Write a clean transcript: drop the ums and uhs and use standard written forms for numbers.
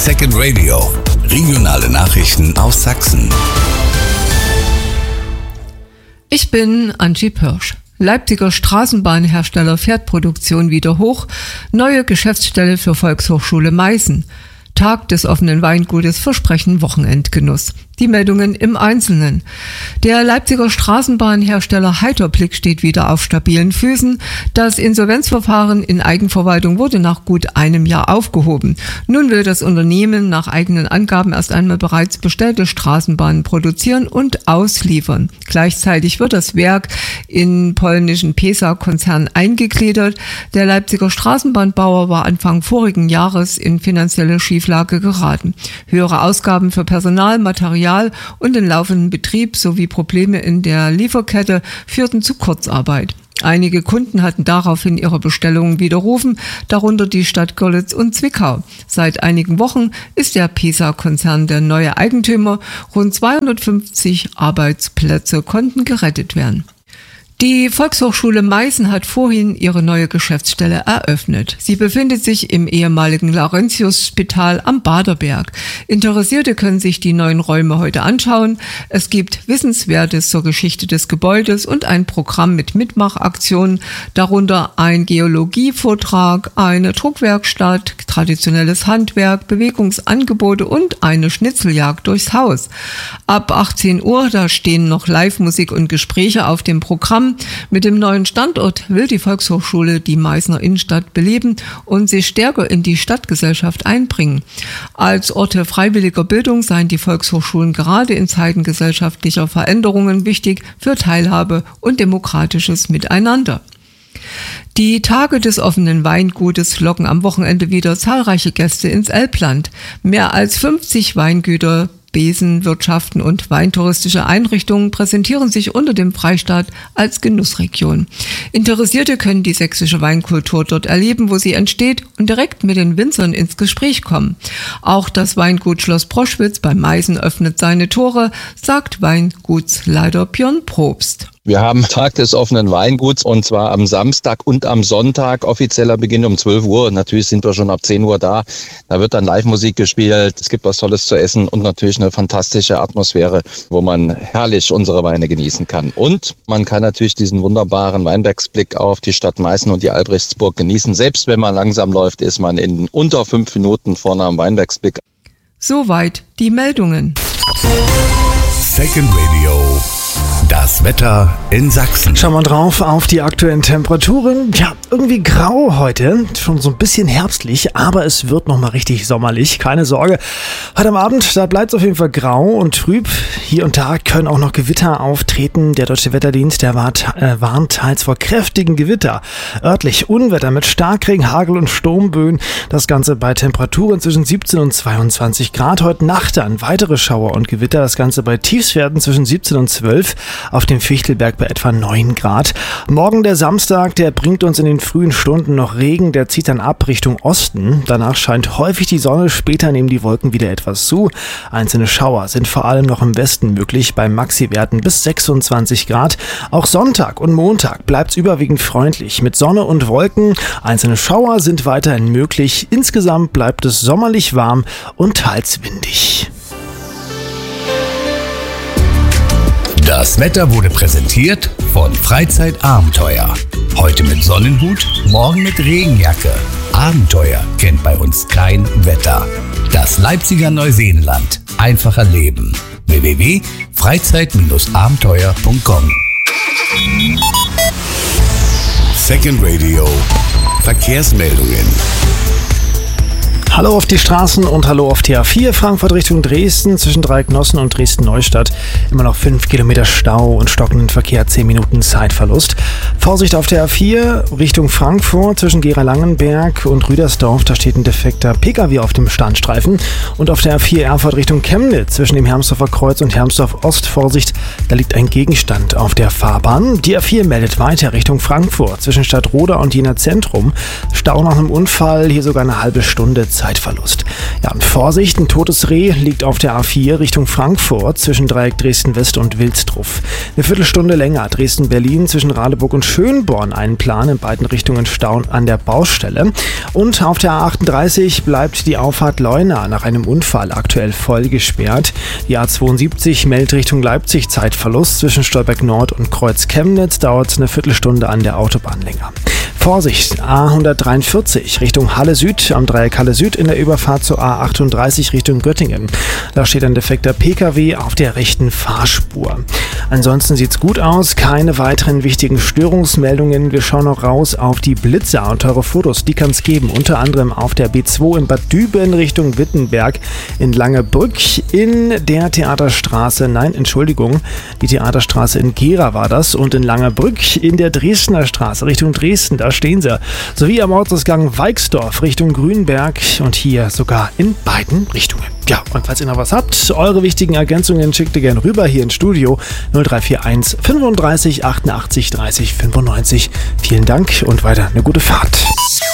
Second Radio. Regionale Nachrichten aus Sachsen. Ich bin Angie Pirsch. Leipziger Straßenbahnhersteller fährt Produktion wieder hoch. Neue Geschäftsstelle für Volkshochschule Meißen. Tag des offenen Weingutes versprechen Wochenendgenuss. Die Meldungen im Einzelnen. Der Leipziger Straßenbahnhersteller Heiterblick steht wieder auf stabilen Füßen. Das Insolvenzverfahren in Eigenverwaltung wurde nach gut einem Jahr aufgehoben. Nun will das Unternehmen nach eigenen Angaben erst einmal bereits bestellte Straßenbahnen produzieren und ausliefern. Gleichzeitig wird das Werk in polnischen PESA-Konzern eingegliedert. Der Leipziger Straßenbahnbauer war Anfang vorigen Jahres in finanzielle Schieflage geraten. Höhere Ausgaben für Personal, Material und den laufenden Betrieb sowie Probleme in der Lieferkette führten zu Kurzarbeit. Einige Kunden hatten daraufhin ihre Bestellungen widerrufen, darunter die Stadt Görlitz und Zwickau. Seit einigen Wochen ist der PESA-Konzern der neue Eigentümer. Rund 250 Arbeitsplätze konnten gerettet werden. Die Volkshochschule Meißen hat vorhin ihre neue Geschäftsstelle eröffnet. Sie befindet sich im ehemaligen Laurentius-Spital am Baderberg. Interessierte können sich die neuen Räume heute anschauen. Es gibt Wissenswertes zur Geschichte des Gebäudes und ein Programm mit Mitmachaktionen, darunter ein Geologievortrag, eine Druckwerkstatt, traditionelles Handwerk, Bewegungsangebote und eine Schnitzeljagd durchs Haus. Ab 18 Uhr, da stehen noch Live-Musik und Gespräche auf dem Programm. Mit dem neuen Standort will die Volkshochschule die Meißner Innenstadt beleben und sich stärker in die Stadtgesellschaft einbringen. Als Orte freiwilliger Bildung seien die Volkshochschulen gerade in Zeiten gesellschaftlicher Veränderungen wichtig für Teilhabe und demokratisches Miteinander. Die Tage des offenen Weingutes locken am Wochenende wieder zahlreiche Gäste ins Elbland. Mehr als 50 Weingüter, Besenwirtschaften und weintouristische Einrichtungen präsentieren sich unter dem Freistaat als Genussregion. Interessierte können die sächsische Weinkultur dort erleben, wo sie entsteht und direkt mit den Winzern ins Gespräch kommen. Auch das Weingut Schloss Proschwitz bei Meißen öffnet seine Tore, sagt Weingutsleiter Björn Probst. Wir haben Tag des offenen Weinguts und zwar am Samstag und am Sonntag. Offizieller Beginn um 12 Uhr. Natürlich sind wir schon ab 10 Uhr da. Da wird dann Live-Musik gespielt. Es gibt was Tolles zu essen und natürlich eine fantastische Atmosphäre, wo man herrlich unsere Weine genießen kann. Und man kann natürlich diesen wunderbaren Weinbergsblick auf die Stadt Meißen und die Albrechtsburg genießen. Selbst wenn man langsam läuft, ist man in unter 5 Minuten vorne am Weinbergsblick. Soweit die Meldungen. Second Radio. Das Wetter in Sachsen. Schauen wir drauf auf die aktuellen Temperaturen. Ja, irgendwie grau heute, schon so ein bisschen herbstlich, aber es wird nochmal richtig sommerlich, keine Sorge. Heute am Abend, da bleibt es auf jeden Fall grau und trüb. Hier und da können auch noch Gewitter auftreten. Der Deutsche Wetterdienst, der warnt teils vor kräftigen Gewitter. Örtlich Unwetter mit Starkregen, Hagel und Sturmböen. Das Ganze bei Temperaturen zwischen 17 und 22 Grad. Heute Nacht dann weitere Schauer und Gewitter. Das Ganze bei Tiefstwerten zwischen 17 und 12. Auf dem Fichtelberg bei etwa 9 Grad. Morgen der Samstag, der bringt uns in den frühen Stunden noch Regen, der zieht dann ab Richtung Osten. Danach scheint häufig die Sonne, später nehmen die Wolken wieder etwas zu. Einzelne Schauer sind vor allem noch im Westen möglich, bei Maxi-Werten bis 26 Grad. Auch Sonntag und Montag bleibt es überwiegend freundlich mit Sonne und Wolken. Einzelne Schauer sind weiterhin möglich. Insgesamt bleibt es sommerlich warm und teils windig. Das Wetter wurde präsentiert von Freizeitabenteuer. Heute mit Sonnenhut, morgen mit Regenjacke. Abenteuer kennt bei uns kein Wetter. Das Leipziger Neuseenland. Einfacher Leben. www.freizeit-abenteuer.com. Second Radio. Verkehrsmeldungen. Hallo auf die Straßen und hallo auf die A4 Frankfurt Richtung Dresden zwischen Dreiecknossen und Dresden-Neustadt. Immer noch 5 Kilometer Stau und stockenden Verkehr, 10 Minuten Zeitverlust. Vorsicht auf der A4 Richtung Frankfurt zwischen Gera-Langenberg und Rüdersdorf. Da steht ein defekter Pkw auf dem Standstreifen. Und auf der A4 Erfurt Richtung Chemnitz zwischen dem Hermsdorfer Kreuz und Hermsdorf Ost. Vorsicht, da liegt ein Gegenstand auf der Fahrbahn. Die A4 meldet weiter Richtung Frankfurt zwischen Stadtroda und Jena Zentrum. Stau nach einem Unfall, hier sogar eine halbe Stunde Zeit. Zeitverlust. Ja, und Vorsicht, ein totes Reh liegt auf der A4 Richtung Frankfurt zwischen Dreieck Dresden-West und Wilsdruff. Eine Viertelstunde länger Dresden-Berlin zwischen Radeburg und Schönborn einen Plan in beiden Richtungen Stau an der Baustelle. Und auf der A38 bleibt die Auffahrt Leuna nach einem Unfall aktuell voll gesperrt. Die A72 meldet Richtung Leipzig Zeitverlust zwischen Stolberg Nord und Kreuz Chemnitz, dauert eine Viertelstunde an der Autobahn länger. Vorsicht, A143 Richtung Halle Süd, am Dreieck Halle Süd in der Überfahrt zur A38 Richtung Göttingen. Da steht ein defekter PKW auf der rechten Fahrspur. Ansonsten sieht's gut aus, keine weiteren wichtigen Störungsmeldungen. Wir schauen noch raus auf die Blitzer und teure Fotos, die kann es geben. Unter anderem auf der B2 in Bad Düben Richtung Wittenberg, in Langebrück, in der Theaterstraße, die Theaterstraße in Gera war das, und in Langebrück in der Dresdner Straße Richtung Dresden, da stehen sie. Sowie am Ortsausgang Weixdorf Richtung Grünberg und hier sogar in beiden Richtungen. Ja, und falls ihr noch was habt, eure wichtigen Ergänzungen schickt ihr gerne rüber hier ins Studio 0341 35 88 30 95. Vielen Dank und weiter eine gute Fahrt.